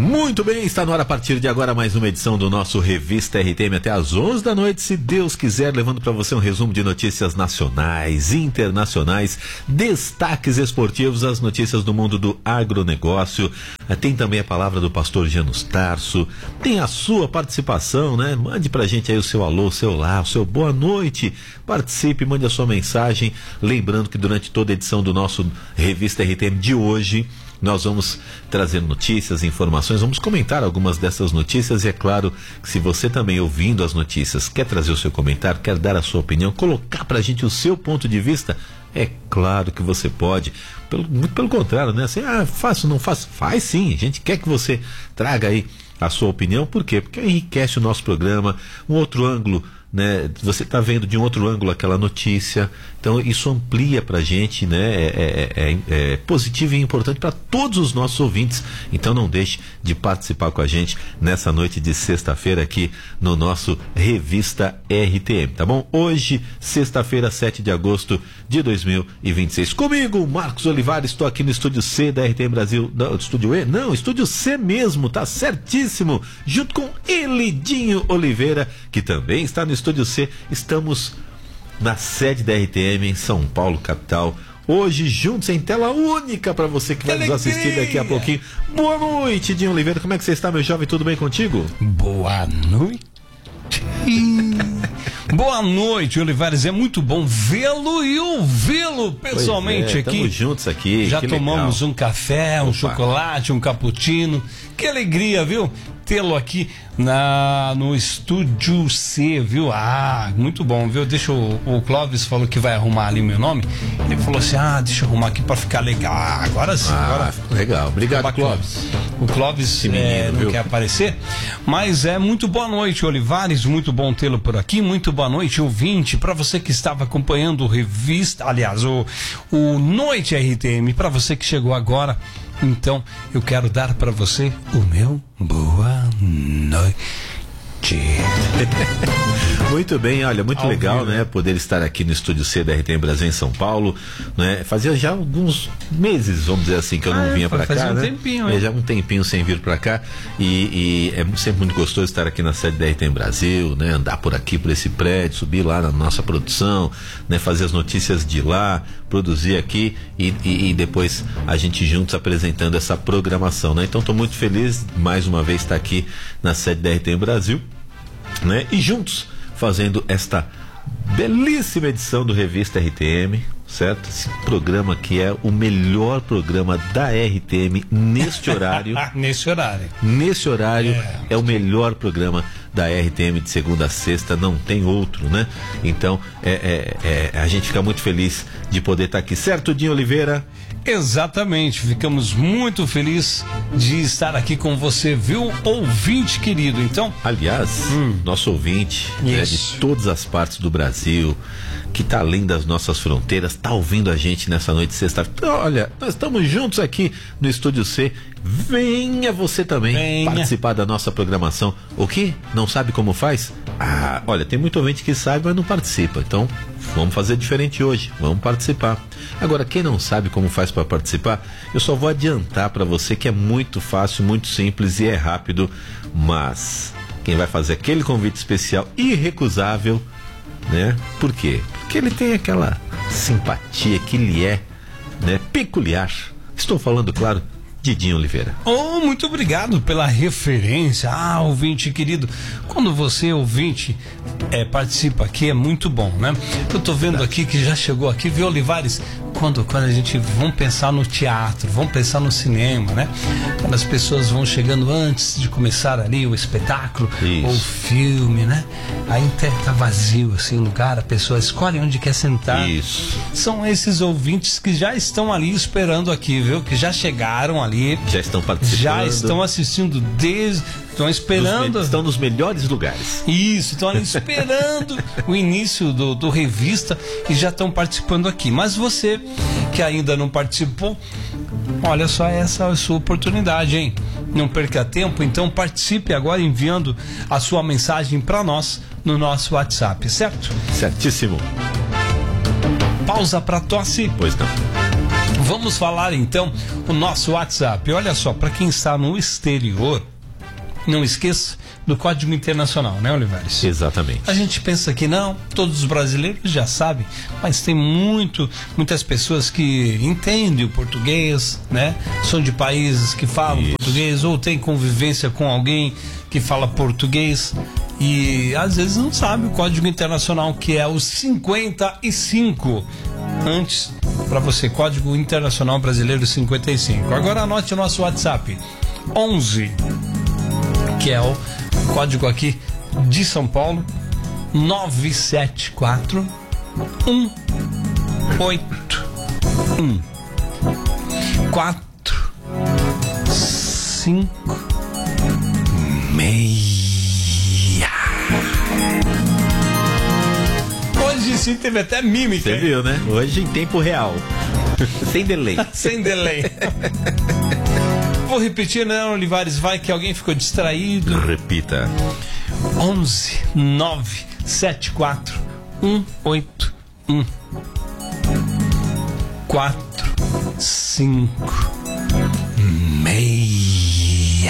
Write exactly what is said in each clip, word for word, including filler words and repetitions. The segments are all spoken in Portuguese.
Muito bem, está no ar a partir de agora mais uma edição do nosso Revista R T M até às onze da noite, se Deus quiser, levando para você um resumo de notícias nacionais, internacionais, destaques esportivos, as notícias do mundo do agronegócio. Tem também a palavra do pastor Janus Tarso, tem a sua participação, né? Mande pra gente aí o seu alô, o seu lá, o seu boa noite, participe, mande a sua mensagem, lembrando que durante toda a edição do nosso Revista R T M de hoje, nós vamos trazer notícias, informações, vamos comentar algumas dessas notícias e é claro que se você também ouvindo as notícias quer trazer o seu comentário, quer dar a sua opinião, colocar pra gente o seu ponto de vista, é claro que você pode, pelo, muito pelo contrário, né? Assim, ah, faço, não faço, faz sim, a gente quer que você traga aí a sua opinião, por quê? Porque enriquece o nosso programa, um outro ângulo, né? Você está vendo de um outro ângulo aquela notícia, então isso amplia para a gente, né? É, é, é, é positivo e importante para todos os nossos ouvintes, então não deixe de participar com a gente nessa noite de sexta-feira aqui no nosso Revista R T M, tá bom? Hoje, sexta-feira, sete de agosto de dois mil e vinte e seis, comigo, Marcos Olivares, estou aqui no estúdio C da R T M Brasil, não, estúdio E? Não, estúdio C mesmo, tá certíssimo, junto com Elidinho Oliveira, que também está no estúdio C. Estamos na sede da R T M em São Paulo, capital. Hoje, juntos em tela única para você que vai nos assistir daqui a pouquinho. Boa noite, Dinho Oliveira. Como é que você está, meu jovem? Tudo bem contigo? Boa noite. Boa noite, Olivares. É muito bom vê-lo e ouvi-lo pessoalmente é, aqui. Estamos juntos aqui. Já que tomamos legal. um café, um Opa. chocolate, um cappuccino. Que alegria, viu? Tê-lo aqui na, no estúdio C, viu? Ah, muito bom, viu? Deixa o, o Clóvis falou que vai arrumar ali o meu nome. Ele falou assim: ah, deixa eu arrumar aqui pra ficar legal. Ah, agora sim, Ah, agora legal. Obrigado, Clóvis. O Clóvis menino, é, não viu? quer aparecer, mas é muito boa noite, Olivares, muito bom tê-lo por aqui, muito boa noite, ouvinte, para você que estava acompanhando o revista, aliás, o, o Noite R T M, para você que chegou agora, então eu quero dar para você o meu boa noite. Muito bem, olha, muito Ao legal, vivo, né, poder estar aqui no estúdio C da R T M Brasil em São Paulo, né? Fazia já alguns meses, vamos dizer assim, que eu não Ah, vinha para cá, fazia um né? tempinho, é, hein? já um tempinho sem vir para cá e, e é sempre muito gostoso estar aqui na sede da R T M Brasil, né? Andar por aqui, por esse prédio, subir lá na nossa produção, né? Fazer as notícias de lá, produzir aqui e, e, e depois a gente juntos apresentando essa programação, né? Então estou muito feliz mais uma vez estar aqui na sede da R T M Brasil, né? E juntos fazendo esta belíssima edição do Revista R T M, certo? Esse programa que é o melhor programa da R T M neste horário. Nesse horário. Nesse horário É. é o melhor programa da R T M de segunda a sexta, não tem outro, né? Então, é, é, é, a gente fica muito feliz de poder estar aqui, certo, Dinho Oliveira? Exatamente, ficamos muito felizes de estar aqui com você, viu, ouvinte querido. Então, Aliás, nosso ouvinte, né, de Isso. todas as partes do Brasil, que está além das nossas fronteiras, está ouvindo a gente nessa noite de sexta-feira. Olha, nós estamos juntos aqui no Estúdio C. Venha você também Venha. participar da nossa programação. O que? Não sabe como faz? Ah, olha, tem muito ouvinte que sabe, mas não participa. Então, vamos fazer diferente hoje. Vamos participar. Agora, quem não sabe como faz para participar, eu só vou adiantar para você que é muito fácil, muito simples e é rápido, mas quem vai fazer aquele convite especial irrecusável, né? Por quê? Porque ele tem aquela simpatia que lhe é, né, peculiar. Estou falando, claro, de Dinho Oliveira. oh, muito obrigado pela referência. Ah, ouvinte querido, quando você, ouvinte, é, participa aqui é muito bom, né? Eu tô vendo aqui que já chegou aqui, viu, Olivares? Quando, quando a gente, vamos pensar no teatro, vamos pensar no cinema, né? Quando as pessoas vão chegando antes de começar ali o espetáculo, Isso. ou o filme, né? Aí até tá vazio, assim, o lugar, a pessoa escolhe onde quer sentar. Isso. São esses ouvintes que já estão ali esperando aqui, viu? Que já chegaram ali, Já estão participando. já estão assistindo desde, estão Nos esperando. me- Estão nos melhores lugares. Isso, estão ali esperando o início do, do revista e já estão participando aqui. Mas você que ainda não participou, olha só, essa é a sua oportunidade, hein? Não perca tempo, então participe agora enviando a sua mensagem para nós no nosso WhatsApp, certo? Certíssimo. Pausa para tosse. Pois não. Vamos falar então o nosso WhatsApp. Olha só, para quem está no exterior, não esqueça do Código Internacional, né, Olivares? Exatamente. A gente pensa que não, todos os brasileiros já sabem, mas tem muito, muitas pessoas que entendem o português, né? São de países que falam Isso. português ou tem convivência com alguém que fala português e às vezes não sabe o Código Internacional, que é o cinquenta e cinco. Antes, para você, Código Internacional Brasileiro cinquenta e cinco. Agora anote o nosso WhatsApp, onze, que é o código aqui de São Paulo, nove sete quatro um oito um quatro cinco meia. Hoje sim teve até mímica. Você viu, né? Hoje em tempo real. Sem delay. Sem delay. Vou repetir, não, Olivares, vai que alguém ficou distraído. Repita. onze nove sete quatro um oito um quatro cinco meia.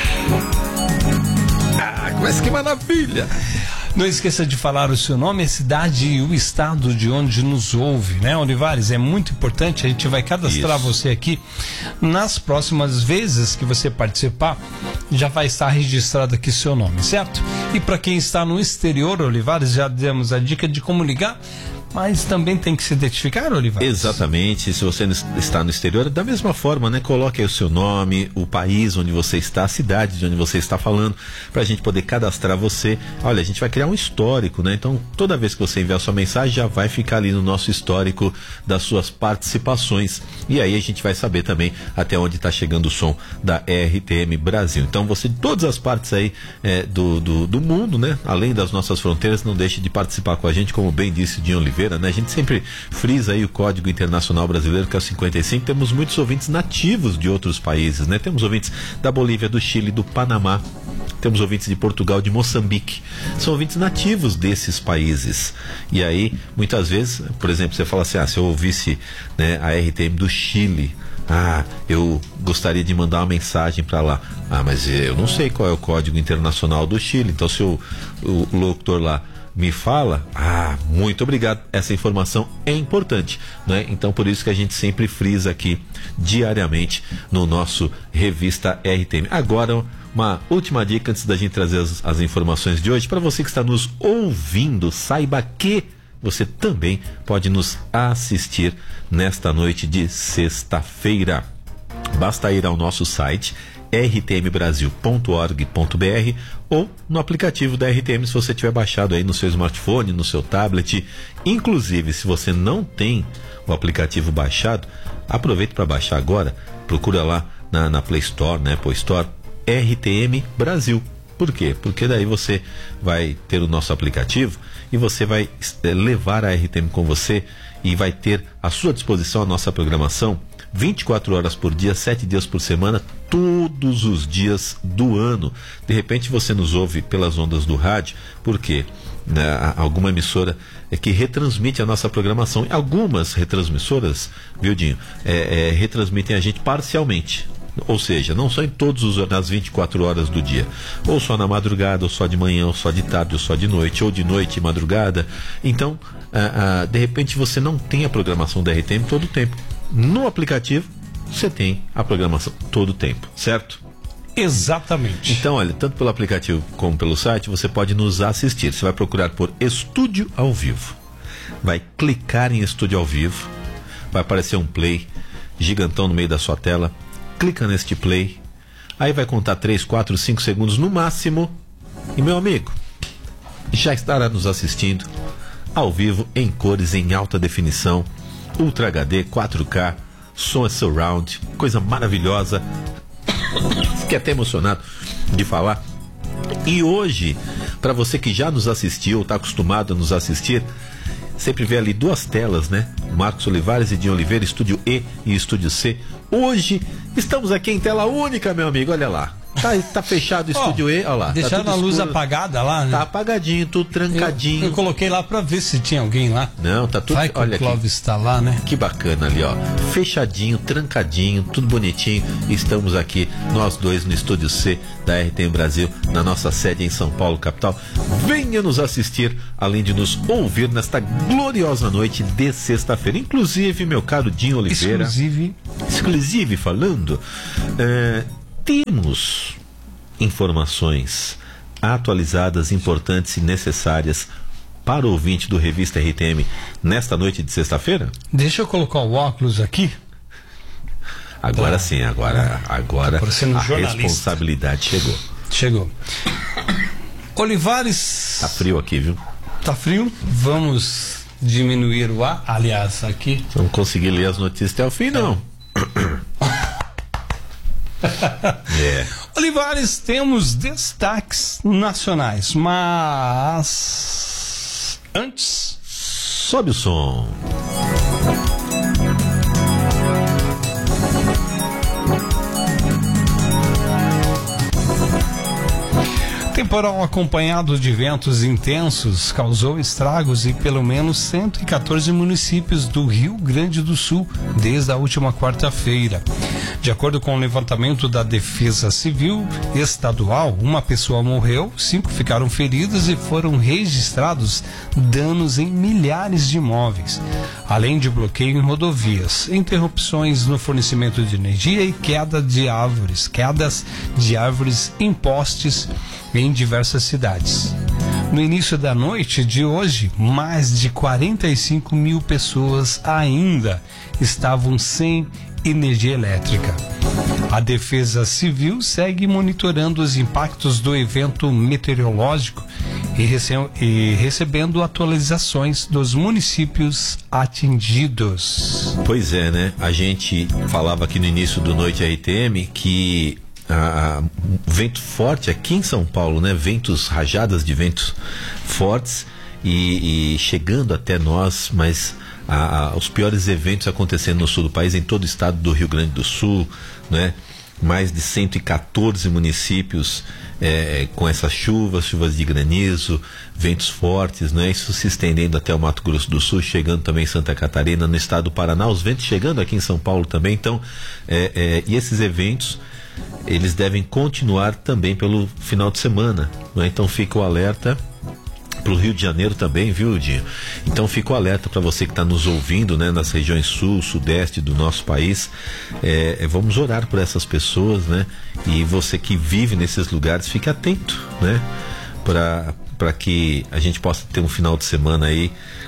Ah, mas que maravilha! Não esqueça de falar o seu nome, a cidade e o estado de onde nos ouve, né, Olivares? É muito importante, a gente vai cadastrar Isso. você aqui. Nas próximas vezes que você participar, já vai estar registrado aqui seu nome, certo? E para quem está no exterior, Olivares, já demos a dica de como ligar, mas também tem que se identificar, Olivares? Exatamente, se você está no exterior, da mesma forma, né? Coloque aí o seu nome, o país onde você está, a cidade de onde você está falando, para a gente poder cadastrar você. Olha, a gente vai criar um histórico, né? Então, toda vez que você enviar sua mensagem, já vai ficar ali no nosso histórico das suas participações. E aí a gente vai saber também até onde está chegando o som da R T M Brasil. Então, você de todas as partes aí é, do, do, do mundo, né? Além das nossas fronteiras, não deixe de participar com a gente, como bem disse o Dinho Oliveira. Né? A gente sempre frisa aí o Código Internacional Brasileiro, que é o cinquenta e cinco. Temos muitos ouvintes nativos de outros países, né? Temos ouvintes da Bolívia, do Chile, do Panamá. Temos ouvintes de Portugal, de Moçambique. São ouvintes nativos desses países. E aí, muitas vezes, por exemplo, você fala assim, ah, se eu ouvisse, né, a R T M do Chile, ah, eu gostaria de mandar uma mensagem para lá. Ah, mas eu não sei qual é o Código Internacional do Chile. Então, se o, o, o locutor lá me fala, ah, muito obrigado, essa informação é importante, né? Então por isso que a gente sempre frisa aqui diariamente no nosso Revista R T M. Agora, uma última dica antes da gente trazer as, as informações de hoje. Para você que está nos ouvindo, saiba que você também pode nos assistir nesta noite de sexta-feira. Basta ir ao nosso site r t m brasil ponto org ponto b r ou no aplicativo da R T M, se você tiver baixado aí no seu smartphone, no seu tablet. Inclusive, se você não tem o aplicativo baixado, aproveite para baixar agora. Procura lá na, na Play Store, né, Apple Store, R T M Brasil. Por quê? Porque daí você vai ter o nosso aplicativo e você vai levar a R T M com você e vai ter à sua disposição a nossa programação vinte e quatro horas por dia, sete dias por semana, todos os dias do ano. De repente você nos ouve pelas ondas do rádio, porque né, alguma emissora é que retransmite a nossa programação. Algumas retransmissoras, viu, Dinho, é, é, retransmitem a gente parcialmente. Ou seja, não só em todas as vinte e quatro horas do dia, ou só na madrugada, ou só de manhã, ou só de tarde, ou só de noite, ou de noite e madrugada. Então, ah, ah, de repente você não tem a programação da R T M todo o tempo. No aplicativo você tem a programação todo o tempo, certo? Exatamente. Então, olha, tanto pelo aplicativo como pelo site você pode nos assistir. Você vai procurar por Estúdio ao Vivo, vai clicar em Estúdio ao Vivo, vai aparecer um play gigantão no meio da sua tela. Clica neste play, aí vai contar três, quatro, cinco segundos no máximo, e meu amigo já estará nos assistindo ao vivo, em cores, em alta definição, Ultra H D, quatro K, som é surround, coisa maravilhosa. Fiquei até emocionado de falar. E hoje, para você que já nos assistiu, está acostumado a nos assistir, sempre vê ali duas telas, né? Marcos Olivares e Dinho Oliveira, Estúdio E e Estúdio C. Hoje estamos aqui em tela única, meu amigo, olha lá. Tá, tá fechado o estúdio E, olha lá. Deixaram tá a luz escuro. apagada lá, né? Tá apagadinho, tudo trancadinho. Eu, eu coloquei lá pra ver se tinha alguém lá. Não, tá tudo... Vai que olha o Clóvis tá lá, né? Que bacana ali, ó. Fechadinho, trancadinho, tudo bonitinho. Estamos aqui, nós dois, no estúdio C da R T M Brasil, na nossa sede em São Paulo, capital. Venha nos assistir, além de nos ouvir nesta gloriosa noite de sexta-feira. Inclusive, meu caro Dinho Oliveira. Exclusive. Exclusive falando, é, temos informações atualizadas, importantes e necessárias para o ouvinte do Revista R T M nesta noite de sexta-feira? Deixa eu colocar o óculos aqui. Agora tá. sim, agora, agora Tô parecendo um a jornalista. responsabilidade chegou. Chegou. Olivares. Tá frio aqui, viu? Tá frio? Vamos diminuir o ar. Aliás, aqui. Não consegui ler as notícias até o fim, não. É. Olivares, temos destaques nacionais, mas antes, sobe o som. Temporal acompanhado de ventos intensos causou estragos em pelo menos cento e quatorze municípios do Rio Grande do Sul desde a última quarta-feira. De acordo com o levantamento da Defesa Civil Estadual, uma pessoa morreu, cinco ficaram feridas e foram registrados danos em milhares de imóveis, além de bloqueio em rodovias, interrupções no fornecimento de energia e queda de árvores, quedas de árvores em postes em diversas cidades. No início da noite de hoje, mais de quarenta e cinco mil pessoas ainda estavam sem energia elétrica. A Defesa Civil segue monitorando os impactos do evento meteorológico e, rece- e recebendo atualizações dos municípios atingidos. Pois é, né? A gente falava aqui no início do Noite R T M que a, a, vento forte aqui em São Paulo, né? Ventos, rajadas de ventos fortes e, e chegando até nós, mas a, a, os piores eventos acontecendo no sul do país, em todo o estado do Rio Grande do Sul, né? Mais de cento e quatorze municípios é, com essas chuvas, chuvas de granizo, ventos fortes, né? Isso se estendendo até o Mato Grosso do Sul, chegando também em Santa Catarina, no estado do Paraná, os ventos chegando aqui em São Paulo também. Então, é, é, e esses eventos eles devem continuar também pelo final de semana, né? Então fica o alerta para o Rio de Janeiro também, viu, Dinho? Então fica o alerta para você que está nos ouvindo, né, nas regiões sul, sudeste do nosso país. É, é, vamos orar por essas pessoas, né? E você que vive nesses lugares, fique atento, né? Para para que a gente possa ter um final de semana aí,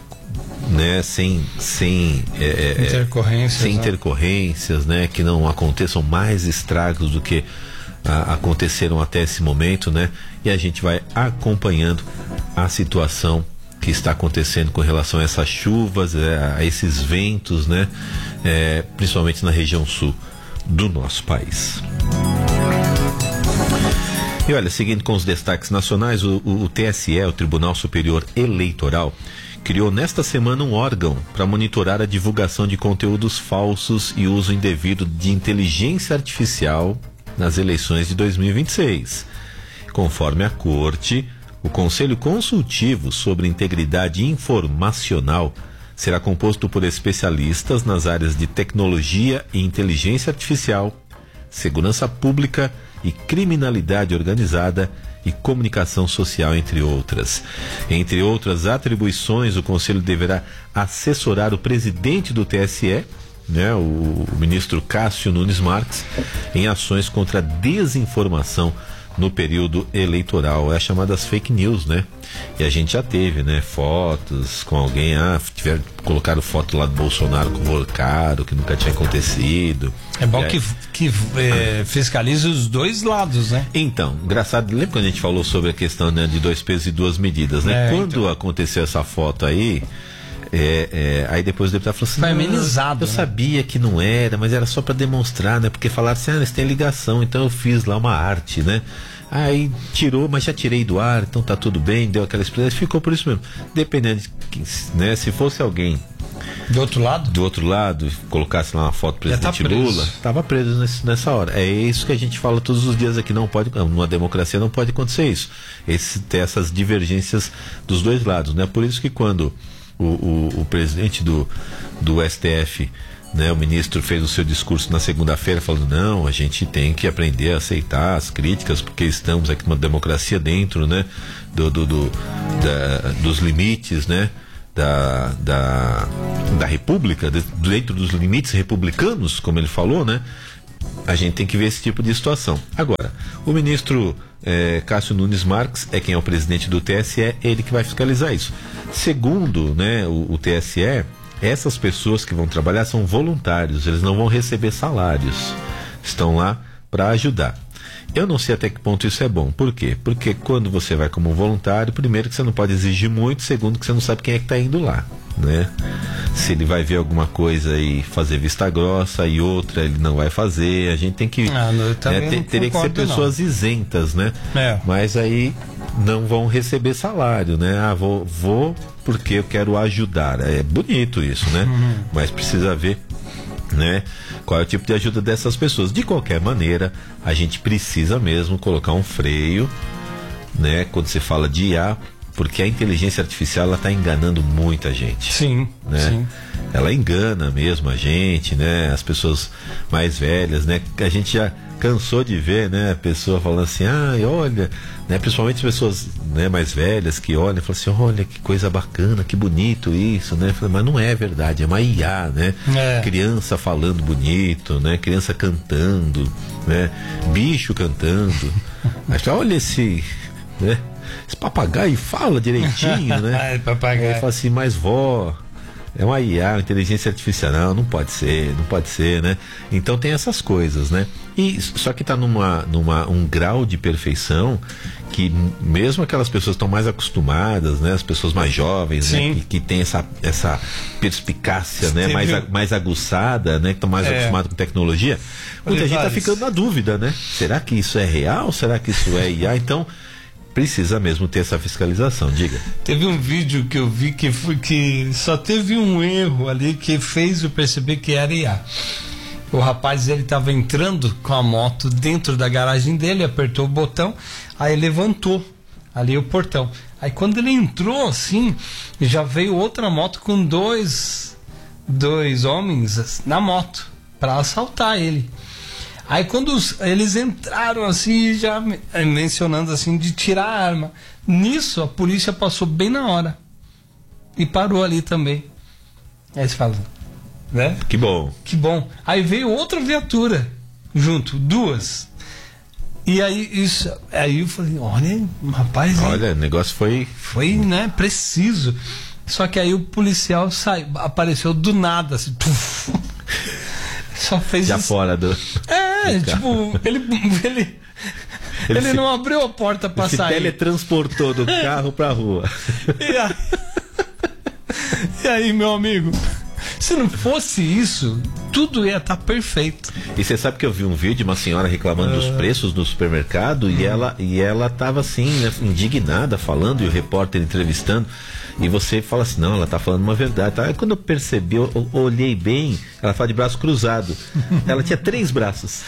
né, sem sem é, intercorrências, sem né? intercorrências, né, que não aconteçam mais estragos do que a, aconteceram até esse momento, né? E a gente vai acompanhando a situação que está acontecendo com relação a essas chuvas, é, a esses ventos, né? É, principalmente na região sul do nosso país. E olha, seguindo com os destaques nacionais, o, o, o T S E, o Tribunal Superior Eleitoral, criou nesta semana um órgão para monitorar a divulgação de conteúdos falsos e uso indevido de inteligência artificial nas eleições de dois mil e vinte e seis. Conforme a Corte, o Conselho Consultivo sobre Integridade Informacional será composto por especialistas nas áreas de tecnologia e inteligência artificial, segurança pública e criminalidade organizada e comunicação social, entre outras. Entre outras atribuições, o Conselho deverá assessorar o presidente do T S E, né, o, o ministro Cássio Nunes Marques, em ações contra a desinformação no período eleitoral, é chamadas fake news, né? E a gente já teve, né, fotos com alguém, ah, tiver, colocaram foto lá do Bolsonaro convocado, que nunca tinha acontecido. É bom é. que, que é, fiscalize os dois lados, né? Então, engraçado, lembra quando a gente falou sobre a questão, né, de dois pesos e duas medidas, né? É, quando então. aconteceu essa foto aí, É, é, aí depois o deputado falou assim, foi amenizado, eu né? sabia que não era, mas era só para demonstrar, né? Porque falaram assim, ah, eles têm ligação, então eu fiz lá uma arte, né? Aí tirou, mas já tirei do ar, então tá tudo bem, deu aquela explicação, ficou por isso mesmo. Dependendo de, né, se fosse alguém Do outro lado? Do outro lado, colocasse lá uma foto do presidente tá Lula, estava preso nesse, nessa hora. É isso que a gente fala todos os dias aqui, não pode, numa democracia não pode acontecer isso. Esse, ter essas divergências dos dois lados, né? Por isso que quando o, o, o presidente do, do S T F, né, o ministro, fez o seu discurso na segunda-feira falando, não, a gente tem que aprender a aceitar as críticas, porque estamos aqui numa democracia dentro, né, do, do, do, da, dos limites, né, Da, da, da República, de, dentro dos limites republicanos, como ele falou, né? A gente tem que ver esse tipo de situação. Agora, o ministro eh, Cássio Nunes Marques é quem é o presidente do T S E, ele que vai fiscalizar isso. Segundo, né, o, o T S E, essas pessoas que vão trabalhar são voluntários, eles não vão receber salários, estão lá para ajudar. Eu não sei até que ponto isso é bom. Por quê? Porque quando você vai como voluntário, primeiro que você não pode exigir muito, segundo que você não sabe quem é que está indo lá, né? Se ele vai ver alguma coisa e fazer vista grossa e outra ele não vai fazer, a gente tem que... Ah, não, eu né, ter, teria que ser pessoas não. isentas, né? É. Mas aí não vão receber salário, né? Ah, vou, vou porque eu quero ajudar. É bonito isso, né? Uhum. Mas precisa ver, né, qual é o tipo de ajuda dessas pessoas. De qualquer maneira, a gente precisa mesmo colocar um freio, né, quando se fala de I A, porque a inteligência artificial ela está enganando muita gente. Sim, né? Sim. Ela engana mesmo a gente, né, as pessoas mais velhas, né, a gente já cansou de ver, né, a pessoa falando assim, ah, olha, né, principalmente pessoas, né, mais velhas que olham e falam assim, olha que coisa bacana, que bonito isso, né, mas não é verdade, é uma I A, né, é. Criança falando bonito, né, criança cantando, né, bicho cantando, mas olha esse, né, esse papagaio fala direitinho, né, é, papagaio. Aí fala assim, mas vó, é uma I A, inteligência artificial, não, não pode ser, não pode ser, né? Então tem essas coisas, né? E só que está numa, numa um grau de perfeição que mesmo aquelas pessoas que estão mais acostumadas, né? As pessoas mais jovens, né? Que, que tem essa, essa perspicácia, né? Mais, mais aguçada, né? Que estão mais é. acostumados com tecnologia. Muita gente está ficando na dúvida, né? Será que isso é real? Será que isso é I A? Então precisa mesmo ter essa fiscalização, diga. Teve um vídeo que eu vi que foi que só teve um erro ali que fez eu perceber que era I A. O rapaz, ele estava entrando com a moto dentro da garagem dele, apertou o botão, aí levantou ali o portão. Aí quando ele entrou assim, já veio outra moto com dois dois homens na moto para assaltar ele. Aí quando os, eles entraram assim, já mencionando assim, de tirar a arma. Nisso, a polícia passou bem na hora. E parou ali também. Aí você fala, né? Que bom. Que bom. Aí veio outra viatura junto, duas. E aí, isso, aí eu falei, olha, rapaz... Olha, o negócio foi... Foi, né, preciso. Só que aí o policial saiu, apareceu do nada, assim, tuf. Só fez já isso. fora do... É, do tipo, ele, ele, ele, ele se, não abriu a porta pra ele sair. Ele teletransportou do carro pra rua. E aí, e aí, meu amigo, se não fosse isso, tudo ia estar perfeito. E você sabe que eu vi um vídeo de uma senhora reclamando uh... dos preços no supermercado, e ela, e ela tava assim, né, indignada, falando, e o repórter entrevistando. E você fala assim, não, ela tá falando uma verdade. Aí quando eu percebi, eu, eu olhei bem, ela fala de braço cruzado. Ela tinha três braços.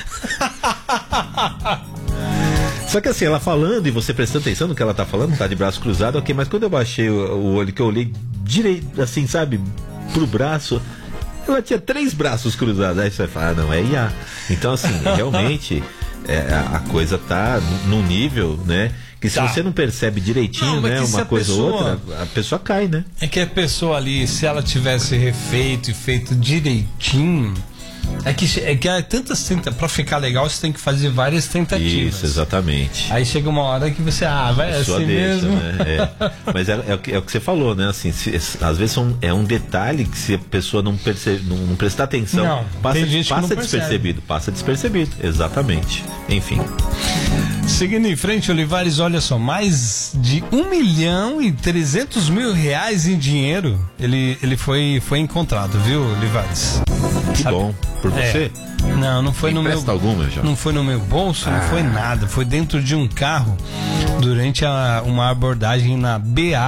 Só que assim, ela falando e você prestando atenção no que ela tá falando, tá de braço cruzado, ok, mas quando eu baixei o, o olho, que eu olhei direito, assim, sabe, pro braço, ela tinha três braços cruzados. Aí você vai falar, ah, não, é I A. Então assim, realmente, é, a coisa tá num nível, né, que se tá. você não percebe direitinho, não, né, uma coisa pessoa, ou outra, a pessoa cai, né? É que a pessoa ali, se ela tivesse refeito e feito direitinho, é que, é que há tantas tentativas, pra ficar legal você tem que fazer várias tentativas. Isso, exatamente. Aí chega uma hora que você, ah, vai assim deixa, mesmo. Né? É. Mas é, é, o que, é o que você falou, né? Assim, se, às vezes são, é um detalhe que se a pessoa não, percebe, não, não prestar atenção, não, passa, passa despercebido. Passa despercebido, exatamente. Enfim. Seguindo em frente, Olivares, olha só, mais de um milhão e trezentos mil reais em dinheiro ele, ele foi, foi encontrado, viu, Olivares? Que Sabe? Bom, por você? É. Não, não foi no meu alguma, já? Não foi no meu bolso, ah. não foi nada, foi dentro de um carro durante a, uma abordagem na B A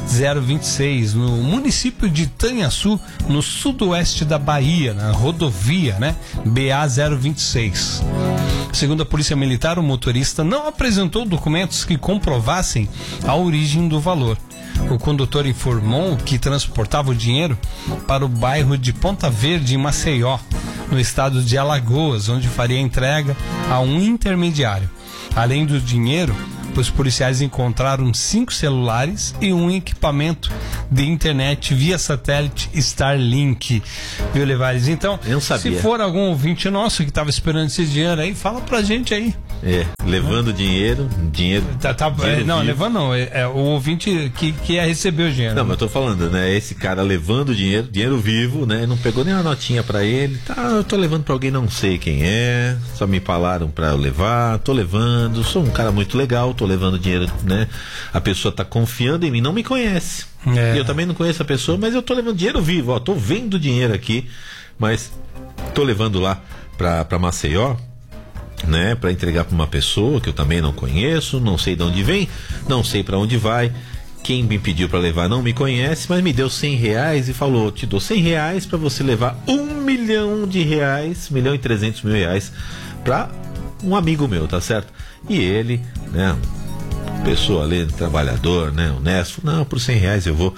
zero vinte e seis, no município de Itanhaçu, no sudoeste da Bahia, na rodovia, né? B A zero vinte e seis. Segundo a Polícia Militar, o motorista não apresentou documentos que comprovassem a origem do valor. O condutor informou que transportava o dinheiro para o bairro de Ponta Verde, em Maceió, no estado de Alagoas, onde faria a entrega a um intermediário. Além do dinheiro, os policiais encontraram cinco celulares e um equipamento de internet via satélite Starlink. Viu, Levares? Então, eu não sabia. Se for algum ouvinte nosso que estava esperando esse dinheiro aí, fala pra gente aí. É, levando dinheiro, dinheiro. Tá, tá, dinheiro é, não, vivo. levando não. É, é o ouvinte que, que ia receber o dinheiro. Não, mas eu tô falando, né? Esse cara levando dinheiro, dinheiro vivo, né? Não pegou nem uma notinha pra ele. Tá, eu tô levando pra alguém, não sei quem é. Só me falaram pra eu levar. Tô levando. Sou um cara muito legal, tô levando dinheiro, né? A pessoa tá confiando em mim, não me conhece. É. Eu também não conheço a pessoa, mas eu tô levando dinheiro vivo, ó. Tô vendo dinheiro aqui, mas tô levando lá pra, pra Maceió, né, para entregar para uma pessoa que eu também não conheço, não sei de onde vem, não sei para onde vai. Quem me pediu para levar não me conhece, mas me deu cem reais e falou: te dou cem reais para você levar um milhão de reais, um milhão e trezentos mil reais para um amigo meu, tá certo? E ele, né, pessoa ali, trabalhador, né, honesto, não, por cem reais eu vou.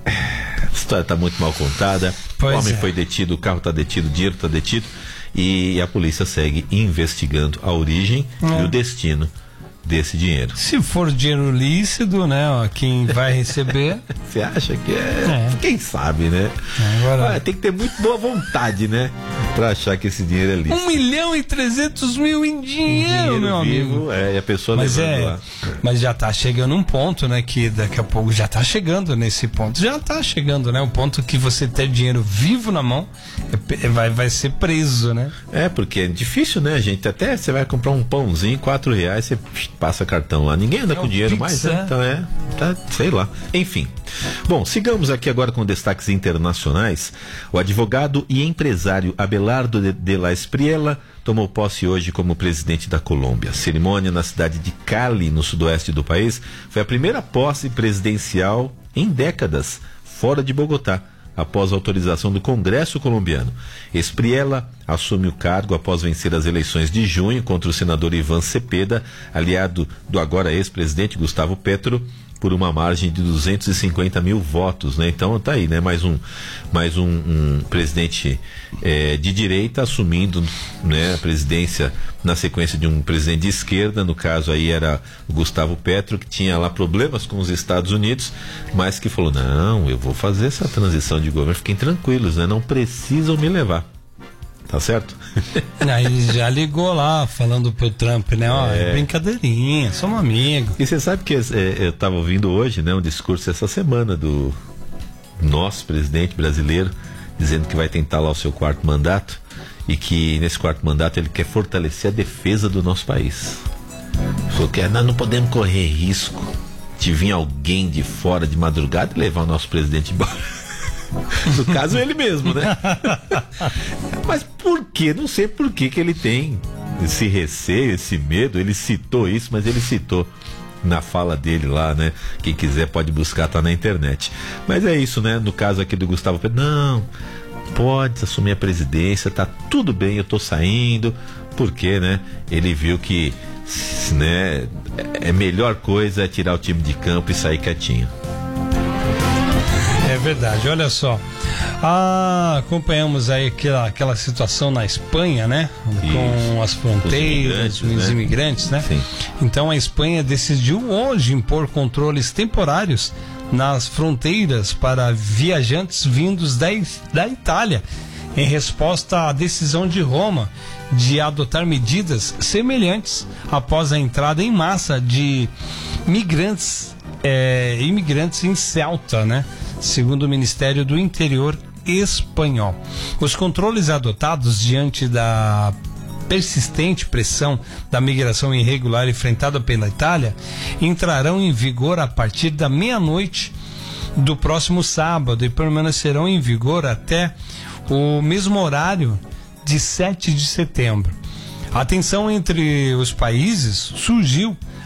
A história tá muito mal contada. Pois o homem é. foi detido, o carro tá detido, o dinheiro tá detido. E a polícia segue investigando a origem é. e o destino desse dinheiro. Se for dinheiro lícito, né? Ó, quem vai receber. Você acha que é, é? Quem sabe, né? Agora... Ah, tem que ter muito boa vontade, né? Pra achar que esse dinheiro é lícito. Um milhão e trezentos mil em dinheiro, dinheiro meu vivo, amigo. É, e a pessoa mas levando é, lá. Mas já tá chegando um ponto, né? Que daqui a pouco já tá chegando nesse ponto. Já tá chegando, né? O ponto que você ter dinheiro vivo na mão é, vai, vai ser preso, né? É, porque é difícil, né, gente? Até você vai comprar um pãozinho, quatro reais, você passa cartão lá. Ninguém anda é com dinheiro pizza, mais, né? Então é, tá, sei lá. Enfim. Bom, sigamos aqui agora com destaques internacionais. O advogado e empresário Abelardo de, de la Espriella tomou posse hoje como presidente da Colômbia. A cerimônia na cidade de Cali, no sudoeste do país, foi a primeira posse presidencial em décadas, fora de Bogotá, após a autorização do Congresso colombiano. Espriella assume o cargo após vencer as eleições de junho contra o senador Iván Cepeda, aliado do agora ex-presidente Gustavo Petro, por uma margem de duzentos e cinquenta mil votos, né? Então tá aí, né? Mais um, mais um, um presidente é, de direita assumindo, né, a presidência na sequência de um presidente de esquerda. No caso aí era o Gustavo Petro, que tinha lá problemas com os Estados Unidos, mas que falou: não, eu vou fazer essa transição de governo, fiquem tranquilos, né? Não precisam me levar. Tá certo? Aí já ligou lá falando pro Trump, né? Ó, é, é brincadeirinha, somos amigos. E você sabe que é, eu estava ouvindo hoje, né, um discurso essa semana do nosso presidente brasileiro, dizendo que vai tentar lá o seu quarto mandato e que nesse quarto mandato ele quer fortalecer a defesa do nosso país. Falou que nós não podemos correr risco de vir alguém de fora de madrugada e levar o nosso presidente embora. No caso, ele mesmo, né? Mas por que? Não sei por que que ele tem esse receio, esse medo. Ele citou isso, mas ele citou na fala dele lá, né? Quem quiser pode buscar, tá na internet. Mas é isso, né? No caso aqui do Gustavo Petro, não, pode assumir a presidência, tá tudo bem, eu tô saindo. Porque, né? Ele viu que, né, é melhor coisa é tirar o time de campo e sair quietinho. É verdade, olha só. Ah, acompanhamos aí aquela, aquela situação na Espanha, né? Isso. Com as fronteiras, os imigrantes, os imigrantes, né? Sim. Então a Espanha decidiu hoje impor controles temporários nas fronteiras para viajantes vindos da, da Itália, em resposta à decisão de Roma de adotar medidas semelhantes após a entrada em massa de migrantes, é, imigrantes em Ceuta, né? Segundo o Ministério do Interior espanhol. Os controles adotados diante da persistente pressão da migração irregular enfrentada pela Itália entrarão em vigor a partir da meia-noite do próximo sábado e permanecerão em vigor até o mesmo horário de sete de setembro. A tensão entre os países surgiu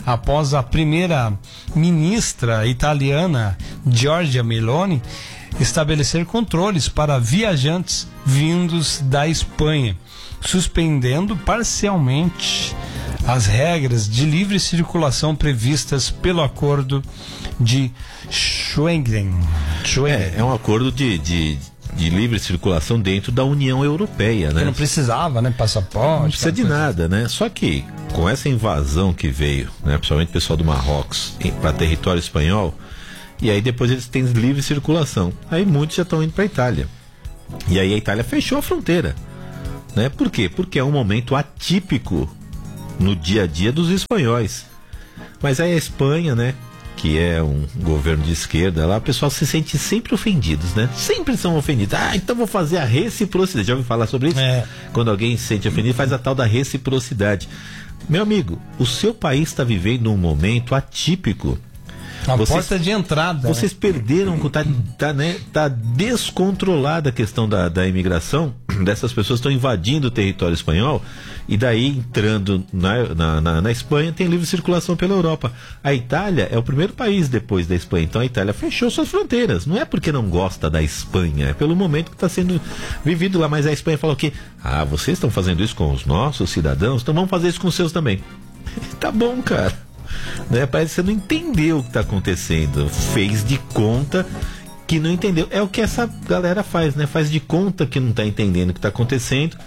após a primeira ministra italiana, Giorgia Meloni, estabelecer controles para viajantes vindos da Espanha, suspendendo parcialmente as regras de livre circulação previstas pelo acordo de Schengen. É, é um acordo de, de, de livre circulação dentro da União Europeia, né? Que não precisava, né? Passaporte. Não precisa de nada, né? Só que com essa invasão que veio, né? Principalmente o pessoal do Marrocos para território espanhol, e aí depois eles têm livre circulação. Aí muitos já estão indo para a Itália. E aí a Itália fechou a fronteira, né? Por quê? Porque é um momento atípico no dia a dia dos espanhóis. Mas aí a Espanha, né, que é um governo de esquerda, lá o pessoal se sente sempre ofendidos, né? Sempre são ofendidos. Ah, então vou fazer a reciprocidade. Já ouviu falar sobre isso? É. Quando alguém se sente ofendido, faz a tal da reciprocidade. Meu amigo, o seu país está vivendo um momento atípico. A vocês, porta de entrada. Vocês né? perderam, tá, tá, né, tá descontrolada a questão da, da imigração. Dessas pessoas estão invadindo o território espanhol e daí entrando na, na, na, na Espanha tem livre circulação pela Europa. A Itália é o primeiro país depois da Espanha, então a Itália fechou suas fronteiras. Não é porque não gosta da Espanha, é pelo momento que está sendo vivido lá. Mas a Espanha fala o quê? Ah, vocês estão fazendo isso com os nossos cidadãos, então vamos fazer isso com os seus também. Tá bom, cara. Né? Parece que você não entendeu o que está acontecendo, fez de conta que não entendeu. É o que essa galera faz, né? Faz de conta que não está entendendo o que está acontecendo,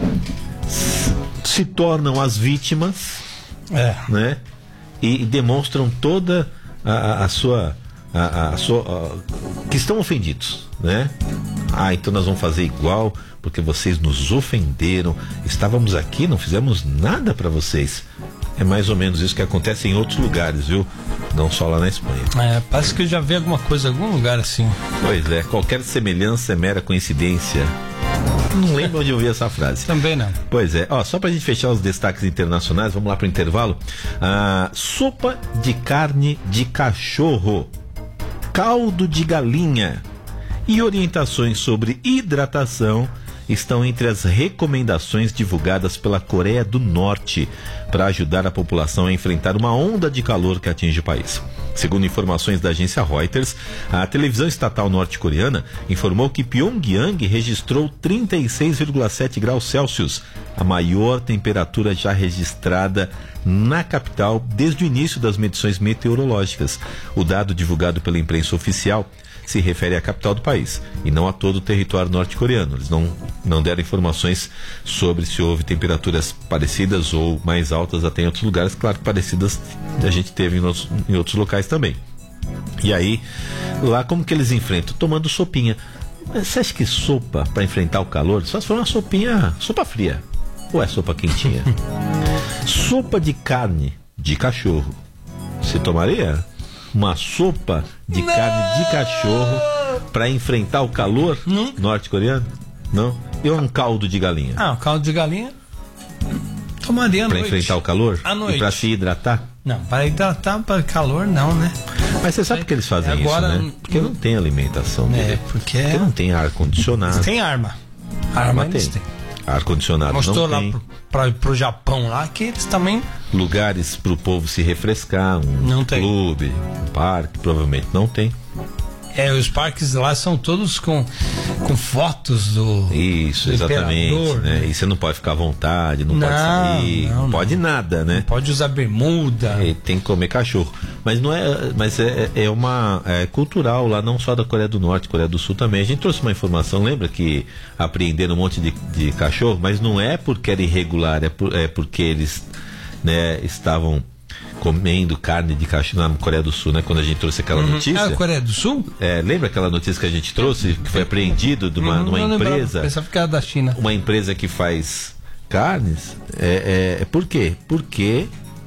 se tornam as vítimas, é. né? E, e demonstram toda a, a sua, a, a sua a, que estão ofendidos, né? Ah, então nós vamos fazer igual porque vocês nos ofenderam, estávamos aqui, não fizemos nada para vocês. É mais ou menos isso que acontece em outros lugares, viu? Não só lá na Espanha. É, parece que eu já vi alguma coisa em algum lugar assim. Pois é, qualquer semelhança é mera coincidência. Não lembro onde eu vi essa frase. Também não. Pois é, ó, só pra gente fechar os destaques internacionais, vamos lá pro intervalo. Ah, sopa de carne de cachorro, caldo de galinha e orientações sobre hidratação estão entre as recomendações divulgadas pela Coreia do Norte para ajudar a população a enfrentar uma onda de calor que atinge o país. Segundo informações da agência Reuters, a televisão estatal norte-coreana informou que Pyongyang registrou trinta e seis vírgula sete graus Celsius, a maior temperatura já registrada na capital desde o início das medições meteorológicas. O dado divulgado pela imprensa oficial se refere à capital do país e não a todo o território norte-coreano. Eles não, não deram informações sobre se houve temperaturas parecidas ou mais altas até em outros lugares. Claro que parecidas a gente teve em, nos, em outros locais também. E aí, lá como que eles enfrentam? Tomando sopinha. Você acha que sopa para enfrentar o calor? Só se for uma sopinha, sopa fria. Ou é sopa quentinha? Sopa de carne de cachorro. Você tomaria uma sopa de não. carne de cachorro para enfrentar o calor não. norte-coreano? Não? E um caldo de galinha? Ah, um caldo de galinha tomaria à pra noite. Para enfrentar o calor? À noite. E para se hidratar? Não, para hidratar, para calor não, né? Mas você sabe por que eles fazem agora, isso, né? Porque não tem alimentação. É, porque, porque não tem ar-condicionado. Tem arma. Arma, arma tem. tem. Ar-condicionado Mostrou não lá tem. Pro, pro Japão lá que eles também... Lugares pro povo se refrescar, um não tem. clube, um parque, provavelmente não tem. É, os parques lá são todos com, com fotos do Isso, do exatamente, né? né? E você não pode ficar à vontade, não, não pode sair, não, não, não pode nada, né? Não pode usar bermuda. E tem que comer cachorro. Mas não é, mas é, é uma é cultural lá, não só da Coreia do Norte, Coreia do Sul também. A gente trouxe uma informação, lembra que apreenderam um monte de, de cachorro, mas não é porque era irregular, é, por, é porque eles, né, estavam comendo carne de cachorro na Coreia do Sul, né? Quando a gente trouxe aquela uhum. notícia. Ah, a Coreia do Sul? É, lembra aquela notícia que a gente trouxe, que foi apreendido de uma, uhum, numa empresa? Pensava que era da China. Uma empresa que faz carnes. É, é, é por quê? Porque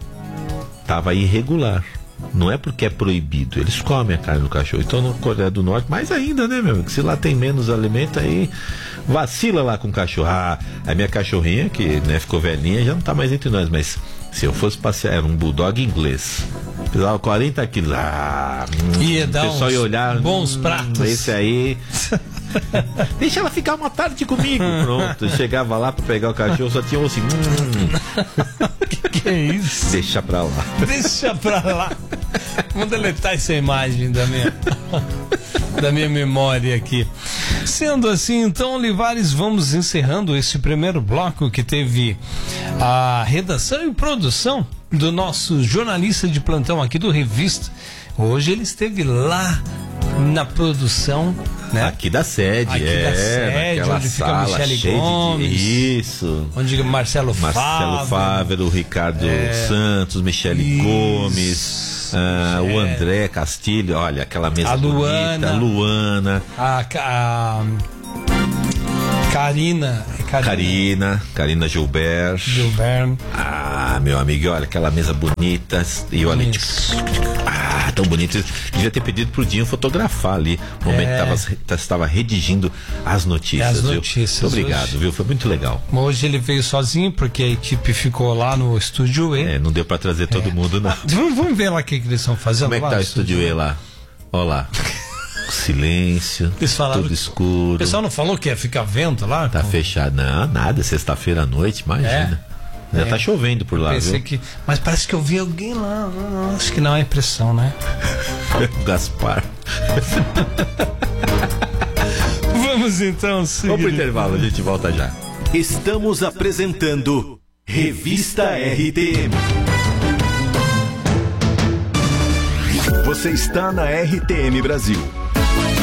estava irregular. Não é porque é proibido. Eles comem a carne do cachorro. Então, na Coreia do Norte, mais ainda, né, meu amigo? Se lá tem menos alimento, aí vacila lá com o cachorro. Ah, a minha cachorrinha, que, né, ficou velhinha, já não tá mais entre nós. Mas se eu fosse passear, era um bulldog inglês. Pesava quarenta quilos. Ah, hum, ia dar o pessoal ia olhar. Bons hum, pratos. Esse aí. Deixa ela ficar uma tarde comigo. Pronto. Chegava lá pra pegar o cachorro, só tinha um assim. Hum. Que isso? Deixa pra lá. Deixa pra lá. Vamos deletar essa imagem da minha, da minha memória aqui. Sendo assim, então, Olivares, vamos encerrando esse primeiro bloco que teve a redação e produção do nosso jornalista de plantão aqui do Revista. Hoje ele esteve lá na produção, né? Aqui da sede, Aqui é, da sede, onde fica sala Michele cheia Gomes. de... Isso. Onde Marcelo, Marcelo Fávero, Ricardo É. Santos, Michele Isso. Gomes, ah, É. o André Castilho, olha, aquela mesa A Luana. bonita, a Luana, A, a Karina, Karina Karina, Karina Gilbert. Gilberto. Ah, meu amigo, olha, aquela mesa bonita, e olha, tipo, Isso. ah, tão bonito. Devia ter pedido pro Dinho fotografar ali, no momento É. que tava, estava redigindo as notícias, As viu? notícias, Muito obrigado, hoje. viu? Foi muito legal. Hoje ele veio sozinho porque a equipe ficou lá no Estúdio E. É, não deu pra trazer todo mundo, não. Vamos, vamos ver lá o que, que eles estão fazendo. Como é que lá tá no o Estúdio E lá? Olha lá. Silêncio, Eles falaram tudo que- escuro. O pessoal não falou que ia ficar vento lá? Tá Com- fechado. Não, nada, sexta-feira à noite, imagina. Já É. tá chovendo por lá, Pensei viu? que... Mas parece que eu vi alguém lá. Não, acho que não é impressão, né? O Gaspar. Vamos então, Vamos pro intervalo, a gente volta já. Estamos apresentando Revista R T M. Você está na R T M Brasil,